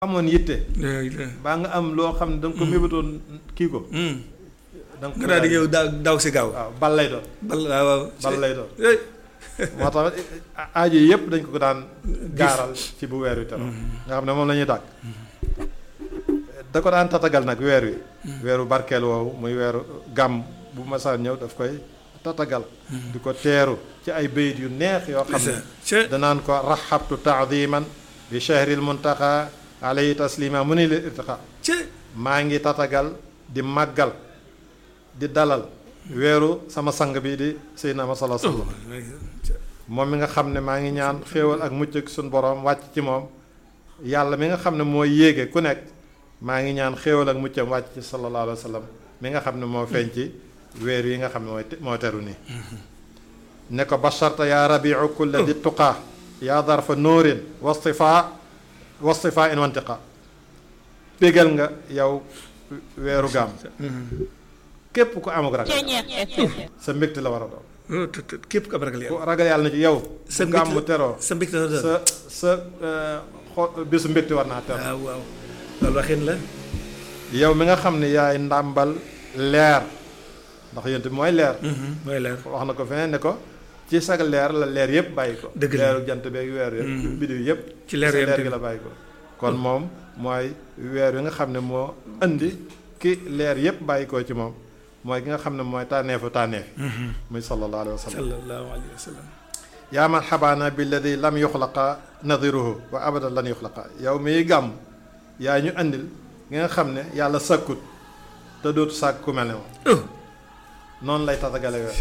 amoon yitte baa nga am loo xam ne da nga ko mébatoon kii ko da nga ko daal di ñëw daw si gaaw waaw bal lay doon waaw bal lay doon moo tax aajo yëpp dañ ko daan gaaral ci bu weer wi tam nga xam ne moom la ñuy dàkk da ko daan tatagal nag weer wi weeru barkeel woowu muy weeru gàmm bu masaan ñëw daf koy tatagal di ko teeru ci ay bayit yu neex yoo xam ne danaan ko raxabtu taadiman bi shahril muntaqa alayhi taslima mu ni li irtiqa maa ngi tatagal di màggal di dalal weeru sama sang bi di Seydina Muhammad sallallahu alayhi wasallam moom mi nga xam ne maa ngi ñaan xéewal ak mucc ak suñu borom wàcc ci moom yàlla mi nga xam ne moo yéege ku nekk maa ngi ñaan xéewal ak muccam wàcc ci sallallahu alayhi wasallam mi nga xam ne moo feeñ ci weer yi nga xam ne moo teru nii ne ko basharta yaa rabiu kulla di tuqaa yaa darfa nóorin wastifaa in wantiqa bégal nga yow weeru gàmm képp ku amuk ragal sa mbégte la war a doon képp ku am ragal yàlla ku ragal yàlla na ci yow sa gàmm teroo sa mbégte la doon sa bisu mbégte war naa teroo waaw loolu waxin la yow mi nga xam ne yaay ndàmbal leer ndax yéen tamit mooy leer mooy leer wax na ko feneen ne ko ci sag leer la leer yëpp bàyyi ko dëgg la leeru jant beeg weer yëpp biddiw yëpp ci leer gi la bàyyi ko kon moom mooy weer wi nga xam ne moo indi ki leer yëpp bàyyi ko ci moom mooy ki nga xam ne mooy tànneefu tànneef muy sallallahu alayhi wa sallam sallallahu alayhi wa sallam yaa marhabaana billadi lam yuxlaqa nadiruhu wa abadan lan yuxlaqa yow miy gàmm yaa ñu andil ki nga xam ne yàlla sàkkut te dootu sàkk ku mel ne moom noonu lay tatagale weer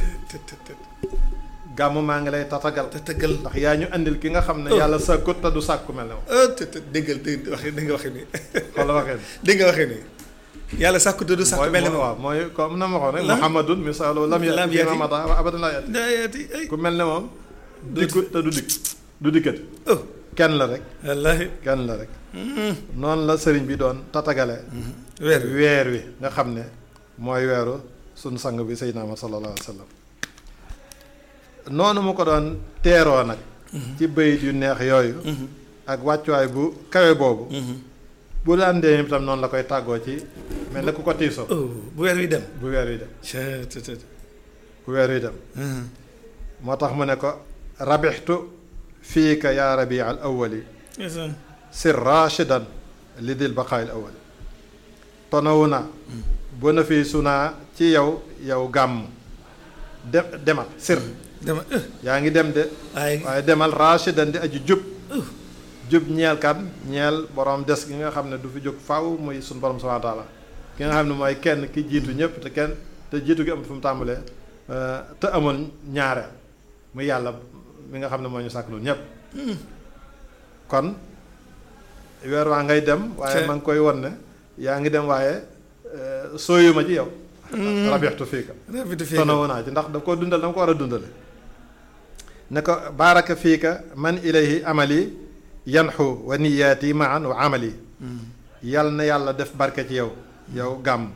gàmm maa ngi lay tatagal ndax yaa ñu andil ki nga xam ne yàlla sàkkut te du sàkk ku mel ne moom déggal dégg nga waxee nii xoolal waxee nii dégg nga waxee nii yàlla sàkku te du sàkk mel ne moom waaw mooy comme na ma waxoon rek muhammadun misaalu lam yati fi ramada wa abadan laa yati ku mel ne moom dikkut te du dikkati kenn la rek wallaahi kenn la rek noonu la sëriñ bi doon tatagale weer wi nga xam ne mooy weeru sunu sang bi Seydina Muhammad sallallahu alayhi wa sallam noonu mu ko doon teeroo nag ci bayit yu neex yooyu ak wàccuwaay bu kawe boobu bu daan dee itam noonu la koy tàggoo ci mel ne ku ko tiisoo bu weer wi dem bu weer wi dem bu weer wi dem moo tax mu ne ko rabixtu fiika yaa rabi al awali sir rachidan li dil baqaay al awali tonawu na bona fii sunaa ci yow gàmm demal sir yaa ngi dem de waaye demal rachidan di aji jub ñeel kan ñeel borom des gi nga xam ne du fi jóg faw muy suñu borom subhaanahu wa taala ki nga xam ne mooy kenn ki jiitu ñëpp te jiitu gi am fu mu tàmbalee te amoon ñaareel muy yàlla mi nga xam ne moo ñu sàkk loolu ñëpp kon weer waa ngay dem waaye ma ngi koy won ne yaa ngi dem waaye sooyuma ci yow rabixtu fiika tonawu naa ci ndax daf ko dundal dama ko war a dundale ne ko baaraka fiika man ilayhi amali yanxu wa niyaati maan wa amali yàlla na yàlla def barke ci yow gàmm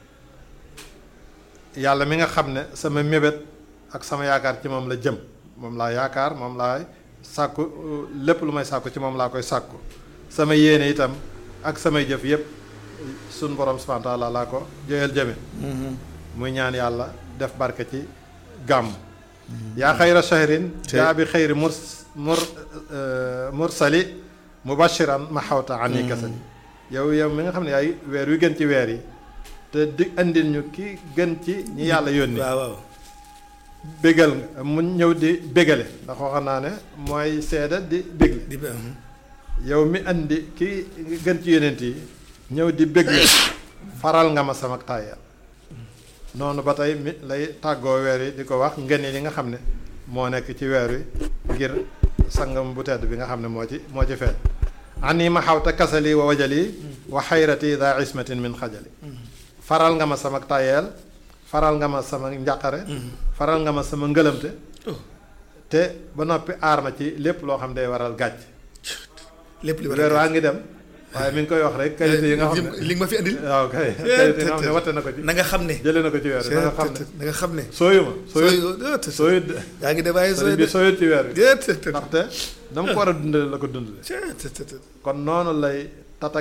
yàlla mi nga xam ne sama mébét ak sama yaakaar ci moom la jëm moom laa yaakaar moom laay sàkku lépp lu may sàkku ci moom laa koy sàkku sama yéene itam ak samay jëf yépp suñ borom subhaanahu wa taala laa ko joyal jëme muy ñaan yàlla def barke ci gàmm yaa xayra shahrin yaa bi xayri mursali mubashiran ma xawta anni kasali yow mi nga xam ne yaay weer wi gën ci weer yi te di andil ñu ki gën ci ñi yàlla yónni waaw bégal nga mu ñëw di bégale ndax waxam naa ne mooy seeda di bégle yow mi andi ki gën ci yonent yi ñëw di bégle faral nga ma sama tàyyeel noonu ba tey mi lay tàggoo weer yi di ko wax ngeen yi nga xam ne moo nekk ci weer wi ngir sangam bu tedd bi nga xam ne moo ci feeñ ani ma xawta kasali wa wajali wa xayrati daa ismatin min xajali faral nga ma sama tàyyeel faral nga ma sama njàqare faral nga ma sama ngëlamte te ba noppi aar ma ci lépp loo xam day waral gàcc lépp li weer waa ngi dem waaye mi ngi koy wax rek qualité yi nga xam ne li nga ma fi andil waaw kay qualité yi nga xam ne watte na ko ci na nga xam ne jëlee na ko ci weer wi na nga xam ne sooyut yaa ngi dem waaye sooyut ci weer wi ndaxte dama ko war a dundale la ko dundale kon noonu lay